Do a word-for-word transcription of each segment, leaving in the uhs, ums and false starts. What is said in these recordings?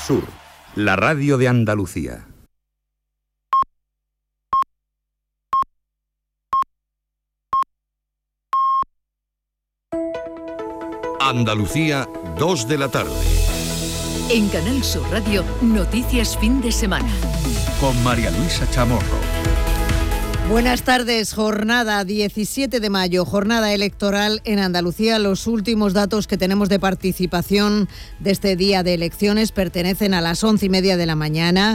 Sur, la radio de Andalucía. Andalucía, dos de la tarde. En Canal Sur Radio, Noticias Fin de Semana. Con María Luisa Chamorro. Buenas tardes, jornada diecisiete de mayo, jornada electoral en Andalucía. Los últimos datos que tenemos de participación de este día de elecciones pertenecen a las once y media de la mañana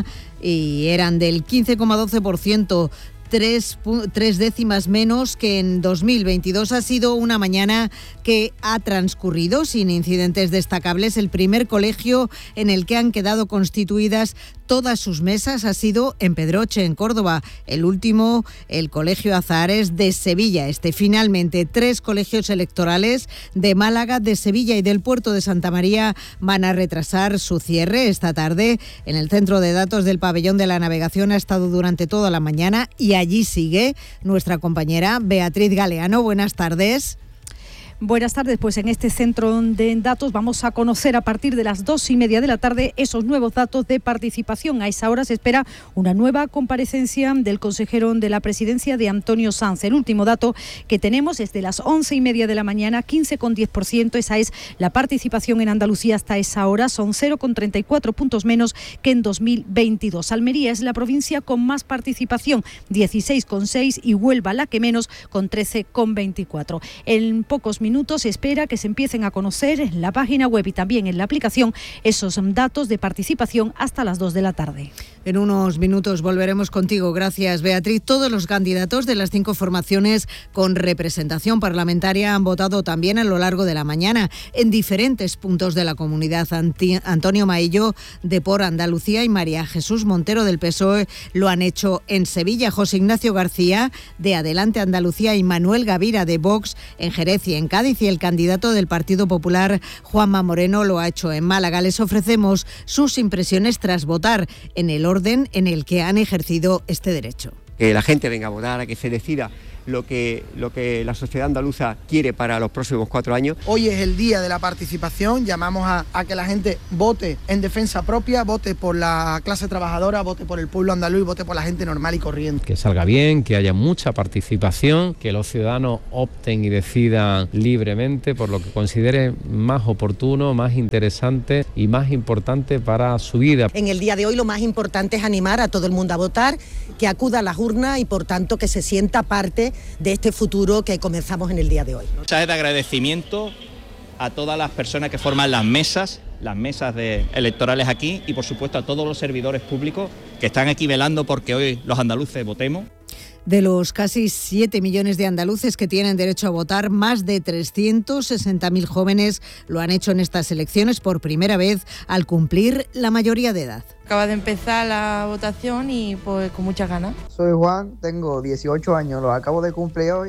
y eran del quince coma doce por ciento. Tres, tres décimas menos que en dos mil veintidós. Ha sido una mañana que ha transcurrido sin incidentes destacables. El primer colegio en el que han quedado constituidas todas sus mesas ha sido en Pedroche, en Córdoba. El último, el Colegio Azahares de Sevilla. Este, finalmente, tres colegios electorales de Málaga, de Sevilla y del Puerto de Santa María van a retrasar su cierre esta tarde. En el centro de datos del Pabellón de la Navegación ha estado durante toda la mañana y allí sigue nuestra compañera Beatriz Galeano. Buenas tardes. Buenas tardes, pues en este centro de datos vamos a conocer a partir de las dos y media de la tarde esos nuevos datos de participación. A esa hora se espera una nueva comparecencia del consejero de la presidencia, de Antonio Sanz. El último dato que tenemos es de las once y media de la mañana, quince coma diez por ciento. Esa es la participación en Andalucía hasta esa hora. Son cero coma treinta y cuatro puntos menos que en dos mil veintidós. Almería es la provincia con más participación, dieciséis coma seis, y Huelva la que menos, con trece coma veinticuatro. En pocos minutos se espera que se empiecen a conocer en la página web y también en la aplicación esos datos de participación hasta las dos de la tarde. En unos minutos volveremos contigo. Gracias, Beatriz. Todos los candidatos de las cinco formaciones con representación parlamentaria han votado también a lo largo de la mañana en diferentes puntos de la comunidad. Antonio Maillo, de Por Andalucía, y María Jesús Montero, del P S O E, lo han hecho en Sevilla. José Ignacio García, de Adelante Andalucía, y Manuel Gavira, de Vox, en Jerez y en Cádiz, y el candidato del Partido Popular, Juanma Moreno, lo ha hecho en Málaga. Les ofrecemos sus impresiones tras votar en el orden en el que han ejercido este derecho. Que la gente venga a votar, a que se decida lo que, lo que la sociedad andaluza quiere para los próximos cuatro años. Hoy es el día de la participación, llamamos a, a que la gente vote en defensa propia, vote por la clase trabajadora, vote por el pueblo andaluz y vote por la gente normal y corriente. Que salga bien, que haya mucha participación, que los ciudadanos opten y decidan libremente por lo que consideren más oportuno, más interesante y más importante para su vida. En el día de hoy lo más importante es animar a todo el mundo a votar, que acuda a las urnas y por tanto que se sienta parte de este futuro que comenzamos en el día de hoy. Un mensaje de agradecimiento a todas las personas que forman las mesas, las mesas de electorales aquí, y por supuesto a todos los servidores públicos que están aquí velando porque hoy los andaluces votemos. De los casi siete millones de andaluces que tienen derecho a votar, más de trescientos sesenta mil jóvenes lo han hecho en estas elecciones por primera vez al cumplir la mayoría de edad. Acaba de empezar la votación y pues con muchas ganas. Soy Juan, tengo dieciocho años, lo acabo de cumplir hoy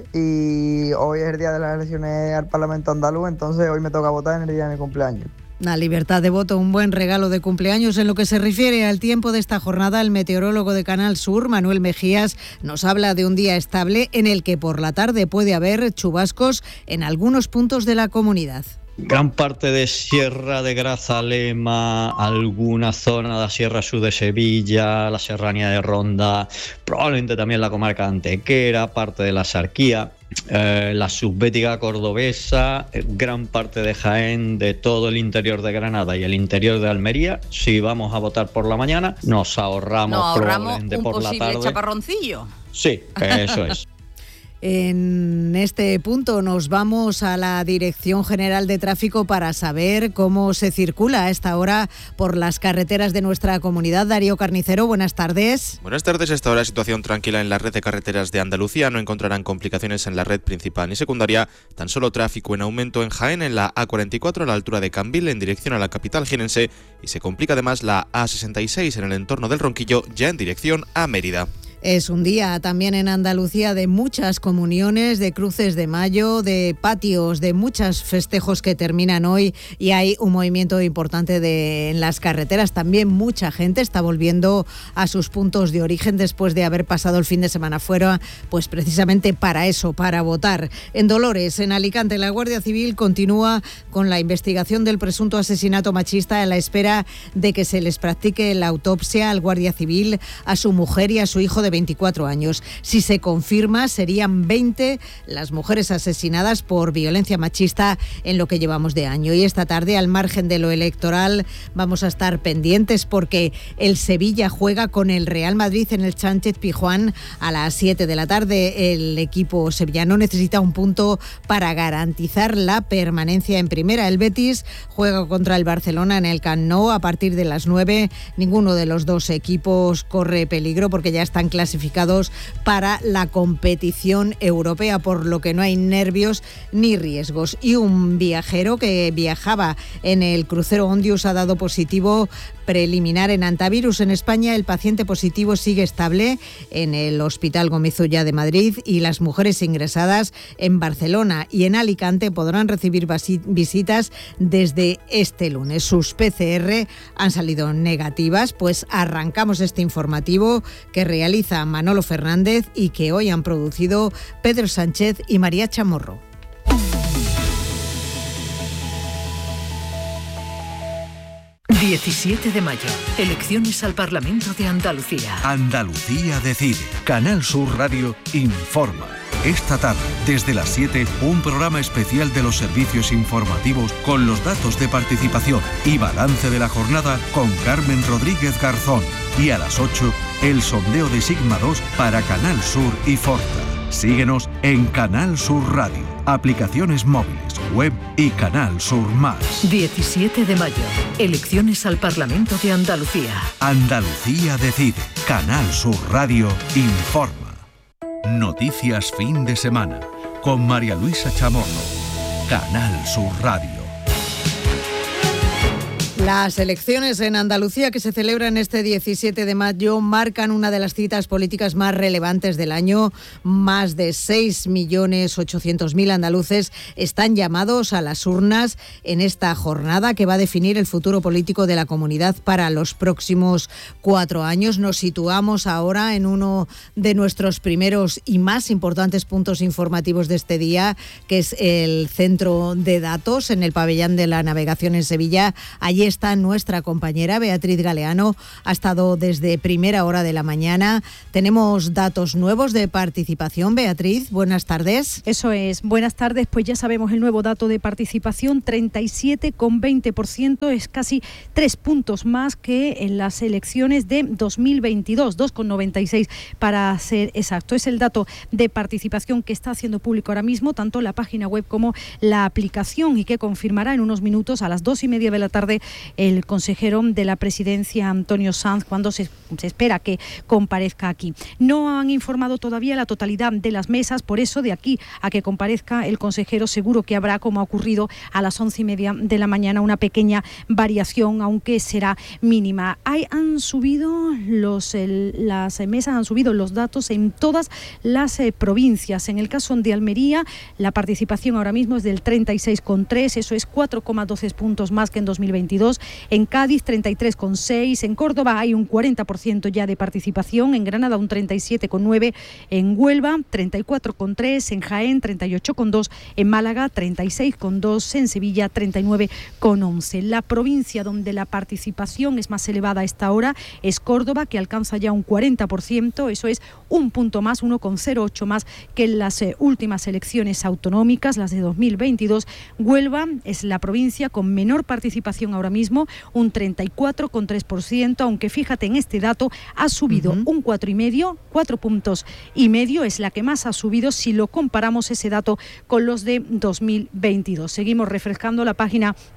y hoy es el día de las elecciones al Parlamento andaluz, entonces hoy me toca votar en el día de mi cumpleaños. La libertad de voto, un buen regalo de cumpleaños. En lo que se refiere al tiempo de esta jornada, el meteorólogo de Canal Sur, Manuel Mejías, nos habla de un día estable en el que por la tarde puede haber chubascos en algunos puntos de la comunidad. Gran parte de Sierra de Grazalema, alguna zona de la Sierra Sur de Sevilla, la Serranía de Ronda, probablemente también la comarca de Antequera, parte de la Sarquía, eh, la subbética cordobesa, eh, gran parte de Jaén, de todo el interior de Granada y el interior de Almería. Si vamos a votar por la mañana, nos ahorramos, nos ahorramos probablemente un por la tarde. posible chaparroncillo. Sí, eso es. En este punto nos vamos a la Dirección General de Tráfico para saber cómo se circula a esta hora por las carreteras de nuestra comunidad. Darío Carnicero, buenas tardes. Buenas tardes. A esta hora situación tranquila en la red de carreteras de Andalucía. No encontrarán complicaciones en la red principal ni secundaria. Tan solo tráfico en aumento en Jaén, en la A cuarenta y cuatro a la altura de Cambil en dirección a la capital jienense, y se complica además la A sesenta y seis en el entorno del Ronquillo ya en dirección a Mérida. Es un día también en Andalucía de muchas comuniones, de cruces de mayo, de patios, de muchos festejos que terminan hoy y hay un movimiento importante de, en las carreteras. También mucha gente está volviendo a sus puntos de origen después de haber pasado el fin de semana fuera, pues precisamente para eso, para votar. En Dolores, en Alicante, la Guardia Civil continúa con la investigación del presunto asesinato machista a la espera de que se les practique la autopsia al Guardia Civil, a su mujer y a su hijo de veinticuatro años. Si se confirma, serían veinte las mujeres asesinadas por violencia machista en lo que llevamos de año. Y esta tarde, al margen de lo electoral, vamos a estar pendientes porque el Sevilla juega con el Real Madrid en el Sánchez-Pizjuán a las siete de la tarde. El equipo sevillano necesita un punto para garantizar la permanencia en primera. El Betis juega contra el Barcelona en el Camp Nou a partir de las nueve. Ninguno de los dos equipos corre peligro porque ya están clasificados clasificados para la competición europea, por lo que no hay nervios ni riesgos. Y un viajero que viajaba en el crucero Ondius ha dado positivo preliminar en antivirus. En España el paciente positivo sigue estable en el Hospital Gómez Ulla de Madrid y las mujeres ingresadas en Barcelona y en Alicante podrán recibir visitas desde este lunes. Sus P C R han salido negativas, pues arrancamos este informativo que realiza Manolo Fernández y que hoy han producido Pedro Sánchez y María Chamorro. diecisiete de mayo, elecciones al Parlamento de Andalucía. Andalucía decide. Canal Sur Radio informa. Esta tarde, desde las siete, un programa especial de los servicios informativos con los datos de participación y balance de la jornada con Carmen Rodríguez Garzón. Y a las ocho, el sondeo de Sigma dos para Canal Sur y Forta. Síguenos en Canal Sur Radio, aplicaciones móviles, web y Canal Sur Más. diecisiete de mayo, elecciones al Parlamento de Andalucía. Andalucía decide. Canal Sur Radio informa. Noticias fin de semana con María Luisa Chamorro. Canal Sur Radio. Las elecciones en Andalucía que se celebran este diecisiete de mayo marcan una de las citas políticas más relevantes del año. Más de seis millones ochocientos mil andaluces están llamados a las urnas en esta jornada que va a definir el futuro político de la comunidad para los próximos cuatro años. Nos situamos ahora en uno de nuestros primeros y más importantes puntos informativos de este día, que es el centro de datos en el pabellón de la navegación en Sevilla. Allí está nuestra compañera Beatriz Galeano, ha estado desde primera hora de la mañana. Tenemos datos nuevos de participación. Beatriz, buenas tardes. Eso es, buenas tardes. Pues ya sabemos el nuevo dato de participación, treinta y siete coma veinte por ciento, es casi tres puntos más que en las elecciones de dos mil veintidós, dos coma noventa y seis para ser exacto. Es el dato de participación que está haciendo público ahora mismo tanto la página web como la aplicación y que confirmará en unos minutos a las dos y media de la tarde el consejero de la presidencia, Antonio Sanz, cuando se, se espera que comparezca aquí. No han informado todavía la totalidad de las mesas, por eso de aquí a que comparezca el consejero seguro que habrá, como ha ocurrido a las once y media de la mañana, una pequeña variación, aunque será mínima. Hay, han subido los, el, las mesas, han subido los datos en todas las eh, provincias. En el caso de Almería, la participación ahora mismo es del treinta y seis coma tres, eso es cuatro coma doce puntos más que en dos mil veintidós. En Cádiz, treinta y tres coma seis. En Córdoba hay un cuarenta por ciento ya de participación. En Granada, un treinta y siete coma nueve. En Huelva, treinta y cuatro coma tres. En Jaén, treinta y ocho coma dos. En Málaga, treinta y seis coma dos. En Sevilla, treinta y nueve coma once. La provincia donde la participación es más elevada a esta hora es Córdoba, que alcanza ya un cuarenta por ciento. Eso es un punto más, uno coma cero ocho más que en las eh, últimas elecciones autonómicas, las de dos mil veintidós. Huelva es la provincia con menor participación ahora mismo, un treinta y cuatro coma tres por ciento, aunque fíjate en este dato, ha subido uh-huh. un cuatro y medio, cuatro puntos y medio, es la que más ha subido si lo comparamos ese dato con los de dos mil veintidós. Seguimos refrescando la página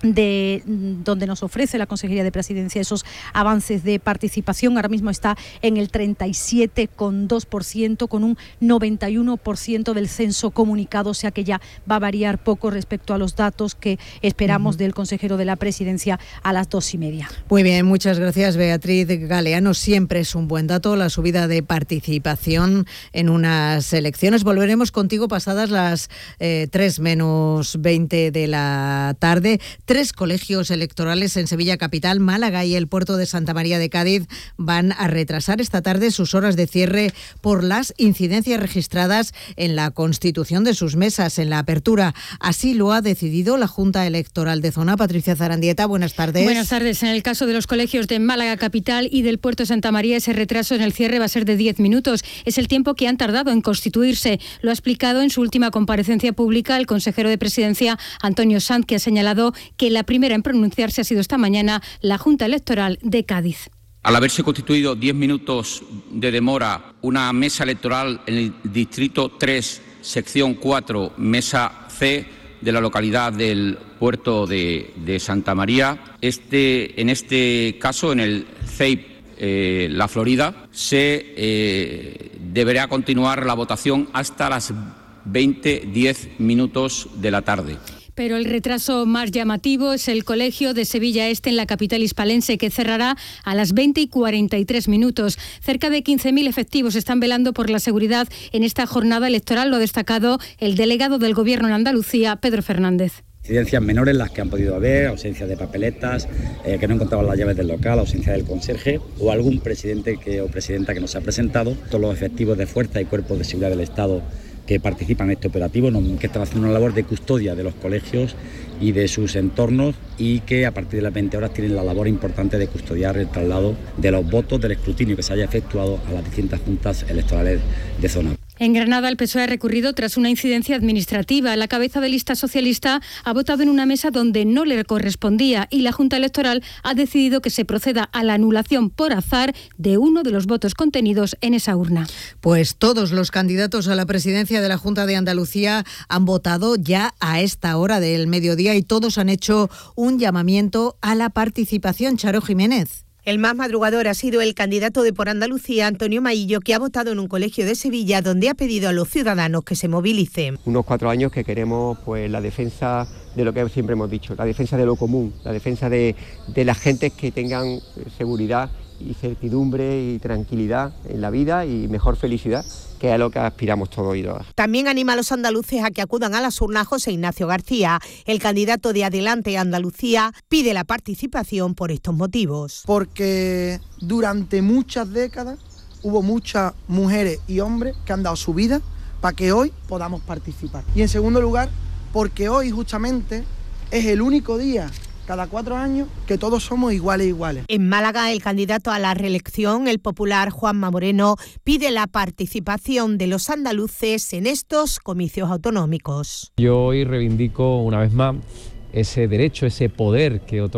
de donde nos ofrece la Consejería de Presidencia esos avances de participación. Ahora mismo está en el treinta y siete coma dos por ciento con un noventa y uno por ciento del censo comunicado, o sea que ya va a variar poco respecto a los datos que esperamos uh-huh. del consejero de la Presidencia a las dos y media. Muy bien, muchas gracias, Beatriz Galeano. Siempre es un buen dato la subida de participación en unas elecciones. Volveremos contigo pasadas las eh, tres menos veinte de la tarde. Tres colegios electorales en Sevilla Capital, Málaga y el puerto de Santa María de Cádiz van a retrasar esta tarde sus horas de cierre por las incidencias registradas en la constitución de sus mesas en la apertura. Así lo ha decidido la Junta Electoral de Zona. Patricia Zarandieta, buenas tardes. Buenas tardes. En el caso de los colegios de Málaga Capital y del puerto de Santa María, ese retraso en el cierre va a ser de diez minutos. Es el tiempo que han tardado en constituirse. Lo ha explicado en su última comparecencia pública el consejero de Presidencia, Antonio Sanz, que ha señalado que la primera en pronunciarse ha sido esta mañana la Junta Electoral de Cádiz. Al haberse constituido diez minutos de demora una mesa electoral en el distrito tres, sección cuatro, mesa C de la localidad del puerto de, de Santa María, este, en este caso en el C E I P eh, La Florida, se eh, deberá continuar la votación hasta las veinte diez minutos de la tarde. Pero el retraso más llamativo es el colegio de Sevilla Este en la capital hispalense, que cerrará a las veinte y cuarenta y tres minutos. Cerca de quince mil efectivos están velando por la seguridad en esta jornada electoral, lo ha destacado el delegado del Gobierno en Andalucía, Pedro Fernández. Incidencias menores las que han podido haber, ausencia de papeletas, eh, que no encontraban las llaves del local, ausencia del conserje o algún presidente que, o presidenta que no se ha presentado. Todos los efectivos de fuerza y cuerpos de seguridad del Estado que participan en este operativo, que están haciendo una labor de custodia de los colegios y de sus entornos, y que a partir de las veinte horas tienen la labor importante de custodiar el traslado de los votos del escrutinio que se haya efectuado a las distintas juntas electorales de zona. En Granada, el P S O E ha recurrido tras una incidencia administrativa. La cabeza de lista socialista ha votado en una mesa donde no le correspondía y la Junta Electoral ha decidido que se proceda a la anulación por azar de uno de los votos contenidos en esa urna. Pues todos los candidatos a la presidencia de la Junta de Andalucía han votado ya a esta hora del mediodía y todos han hecho un llamamiento a la participación. Charo Jiménez. El más madrugador ha sido el candidato de Por Andalucía, Antonio Maillo, que ha votado en un colegio de Sevilla donde ha pedido a los ciudadanos que se movilicen. Unos cuatro años que queremos pues la defensa de lo que siempre hemos dicho, la defensa de lo común, la defensa de, de las gentes que tengan seguridad y certidumbre y tranquilidad en la vida y mejor felicidad, que es a lo que aspiramos todos y todas. También anima a los andaluces a que acudan a las urnas. José Ignacio García, el candidato de Adelante Andalucía, pide la participación por estos motivos. Porque durante muchas décadas hubo muchas mujeres y hombres que han dado su vida para que hoy podamos participar. Y en segundo lugar, porque hoy justamente es el único día cada cuatro años que todos somos iguales iguales. En Málaga, el candidato a la reelección, el popular Juanma Moreno, pide la participación de los andaluces en estos comicios autonómicos. Yo hoy reivindico una vez más ese derecho, ese poder que otorga